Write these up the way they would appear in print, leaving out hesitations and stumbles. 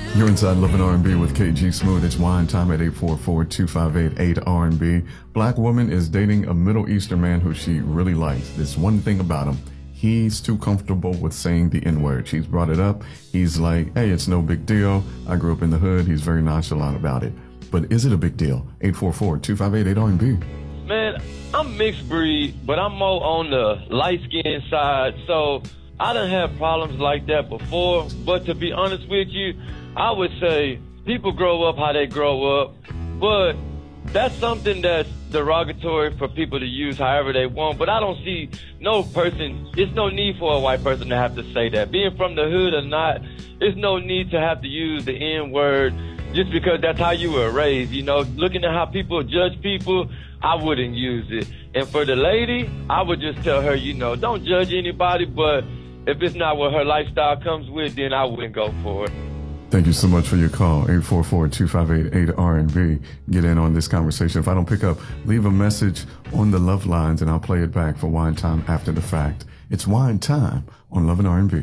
You're inside Lovin' R&B with KG Smooth. It's wine time at 844-258-8RB. Black woman is dating a Middle Eastern man who she really likes. There's one thing about him. He's too comfortable with saying the N-word. She's brought it up. He's like, hey, it's no big deal. I grew up in the hood. He's very nonchalant about it. But is it a big deal? 844-258-8RB. Man, I'm mixed breed, but I'm more on the light-skinned side. So I done had problems like that before. But to be honest with you, I would say people grow up how they grow up. But that's something that's derogatory for people to use however they want. But I don't see no person, there's no need for a white person to have to say that. Being from the hood or not, there's no need to have to use the N-word just because that's how you were raised. You know, looking at how people judge people, I wouldn't use it. And for the lady, I would just tell her, you know, don't judge anybody, but if it's not what her lifestyle comes with, then I wouldn't go for it. Thank you so much for your call, 844-258-8RB. Get in on this conversation. If I don't pick up, leave a message on the love lines and I'll play it back for Wine Time after the fact. It's Wine Time on Lovin' R&B.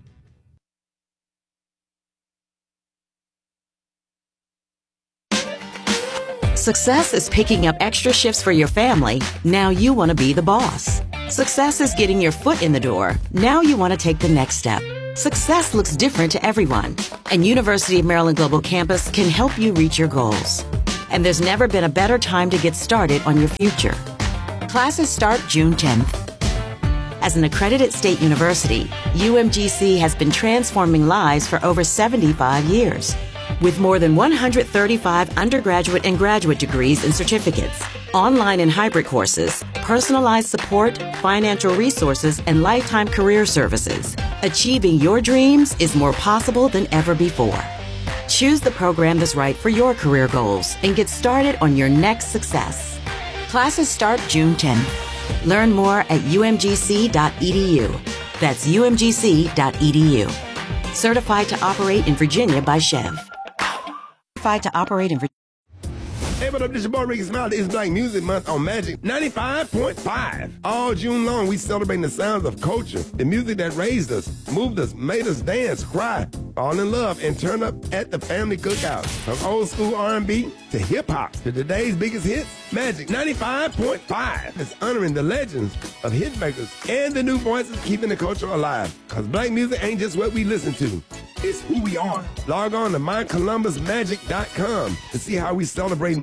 Success is picking up extra shifts for your family. Now you want to be the boss. Success is getting your foot in the door. Now you want to take the next step. Success looks different to everyone, and University of Maryland Global Campus can help you reach your goals. And there's never been a better time to get started on your future. Classes start June 10th. As an accredited state university, UMGC has been transforming lives for over 75 years. With more than 135 undergraduate and graduate degrees and certificates, online and hybrid courses, personalized support, financial resources, and lifetime career services, achieving your dreams is more possible than ever before. Choose the program that's right for your career goals and get started on your next success. Classes start June 10th. Learn more at umgc.edu. That's umgc.edu. Certified to operate in Virginia by Chev. Certified to operate in Virginia. Hey, what up, this your boy Ricky Smiley. It's Black Music Month on Magic 95.5. All June long, we celebrating the sounds of culture, the music that raised us, moved us, made us dance, cry, fall in love, and turn up at the family cookout. From old school R&B to hip-hop to today's biggest hits, Magic 95.5 is honoring the legends of hit makers and the new voices keeping the culture alive. Because black music ain't just what we listen to. It's who we are. Log on to mycolumbusmagic.com to see how we celebrate.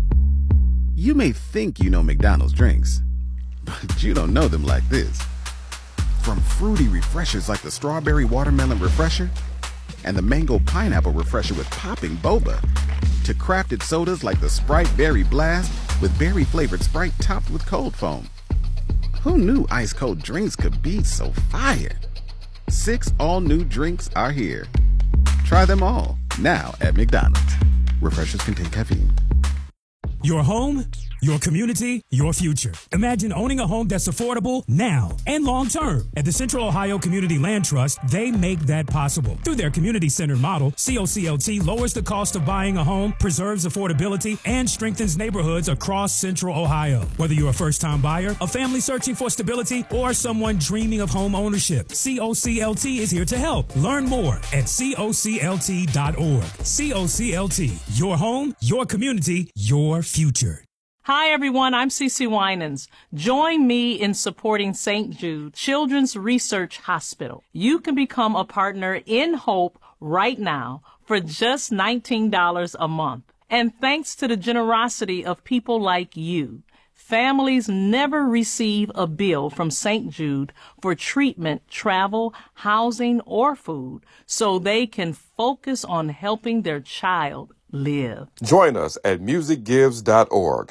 You may think you know McDonald's drinks, but you don't know them like this. From fruity refreshers like the Strawberry Watermelon Refresher and the Mango Pineapple Refresher with popping boba, to crafted sodas like the Sprite Berry Blast with berry-flavored Sprite topped with cold foam. Who knew ice-cold drinks could be so fire? 6 all-new drinks are here. Try them all, now at McDonald's. Refreshers contain caffeine. Your home, your community, your future. Imagine owning a home that's affordable now and long-term. At the Central Ohio Community Land Trust, they make that possible. Through their community-centered model, COCLT lowers the cost of buying a home, preserves affordability, and strengthens neighborhoods across Central Ohio. Whether you're a first-time buyer, a family searching for stability, or someone dreaming of home ownership, COCLT is here to help. Learn more at COCLT.org. COCLT, your home, your community, your future. Hi, everyone. I'm Cece Winans. Join me in supporting St. Jude Children's Research Hospital. You can become a partner in Hope right now for just $19 a month. And thanks to the generosity of people like you, families never receive a bill from St. Jude for treatment, travel, housing, or food, so they can focus on helping their child live. Join us at musicgives.org.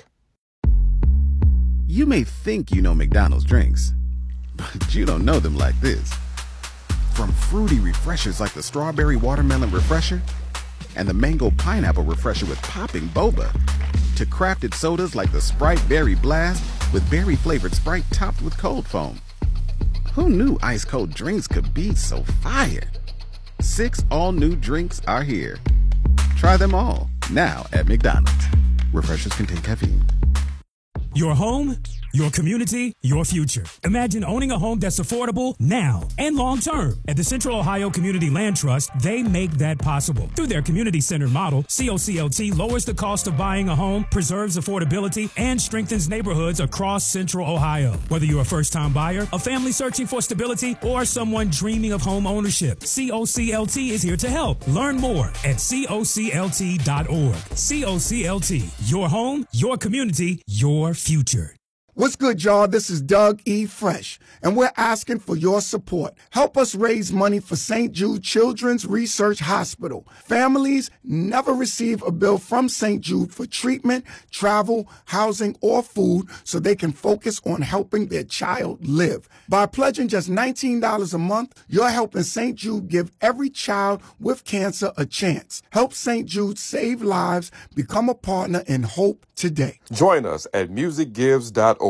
You may think you know McDonald's drinks, but you don't know them like this. From fruity refreshers like the Strawberry Watermelon Refresher and the Mango Pineapple Refresher with popping boba, to crafted sodas like the Sprite Berry Blast with berry-flavored Sprite topped with cold foam. Who knew ice-cold drinks could be so fire? 6 all-new drinks are here. Try them all, now at McDonald's. Refreshers contain caffeine. Your home, your community, your future. Imagine owning a home that's affordable now and long-term. At the Central Ohio Community Land Trust, they make that possible. Through their community-centered model, COCLT lowers the cost of buying a home, preserves affordability, and strengthens neighborhoods across Central Ohio. Whether you're a first-time buyer, a family searching for stability, or someone dreaming of home ownership, COCLT is here to help. Learn more at COCLT.org. COCLT, your home, your community, your future. What's good, y'all? This is Doug E. Fresh, and we're asking for your support. Help us raise money for St. Jude Children's Research Hospital. Families never receive a bill from St. Jude for treatment, travel, housing, or food so they can focus on helping their child live. By pledging just $19 a month, you're helping St. Jude give every child with cancer a chance. Help St. Jude save lives. Become a partner in hope today. Join us at musicgives.org.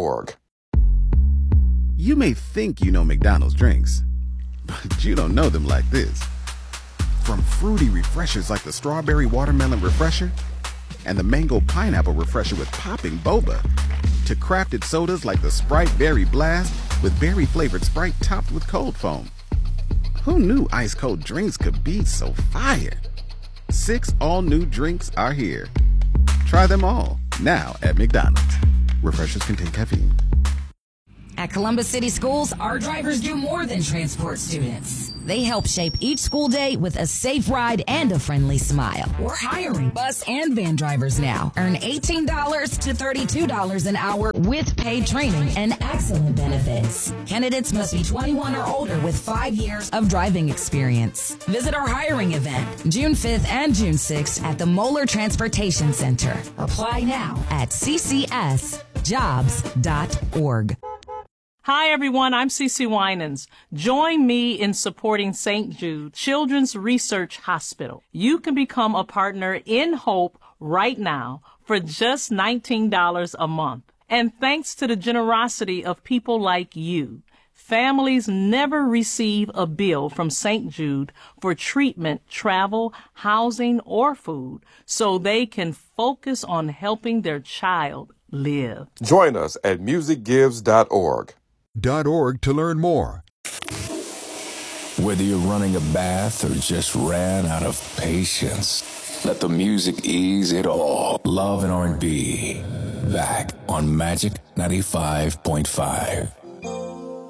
You may think you know McDonald's drinks, but you don't know them like this. From fruity refreshers like the Strawberry Watermelon Refresher and the Mango Pineapple Refresher with popping boba, to crafted sodas like the Sprite Berry Blast with berry-flavored Sprite topped with cold foam. Who knew ice-cold drinks could be so fire? 6 all-new drinks are here. Try them all, now at McDonald's. Refreshers contain caffeine. At Columbus City Schools, our drivers do more than transport students. They help shape each school day with a safe ride and a friendly smile. We're hiring bus and van drivers now. Earn $18 to $32 an hour with paid training and excellent benefits. Candidates must be 21 or older with 5 years of driving experience. Visit our hiring event June 5th and June 6th at the Moeller Transportation Center. Apply now at ccsjobs.org. Hi, everyone. I'm Cece Winans. Join me in supporting St. Jude Children's Research Hospital. You can become a partner in hope right now for just $19 a month. And thanks to the generosity of people like you, families never receive a bill from St. Jude for treatment, travel, housing, or food, so they can focus on helping their child live. Join us at musicgives.org. .org to learn more. Whether you're running a bath or just ran out of patience, let the music ease it all. Love and R&B, back on Magic 95.5.